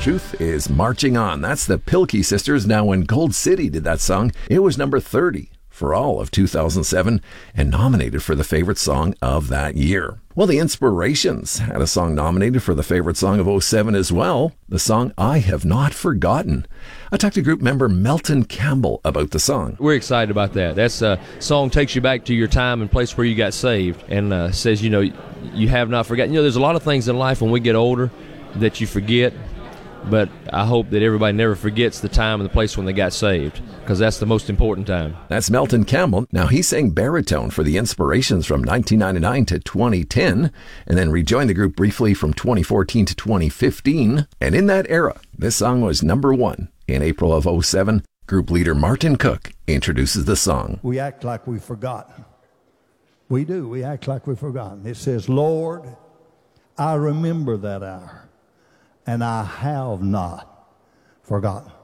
Truth is Marching On. That's the Pilkey Sisters. Now, when Gold City did that song, it was number 30 for all of 2007 and nominated for the favorite song of that year. Well, the Inspirations had a song nominated for the favorite song of '07 as well, the song I Have Not Forgotten. I talked to group member Melton Campbell about the song. We're excited about that. That's a song takes you back to your time and place where you got saved and says, you have not forgotten. There's a lot of things in life when we get older that you forget, but I hope that everybody never forgets the time and the place when they got saved, because that's the most important time. That's Melton Campbell. Now, he sang baritone for the Inspirations from 1999 to 2010, and then rejoined the group briefly from 2014 to 2015. And in that era, this song was number 1 in April of '07. Group leader Martin Cook introduces the song. We act like we've forgotten. We do. We act like we've forgotten. It says, Lord, I remember that hour, and I have not forgotten.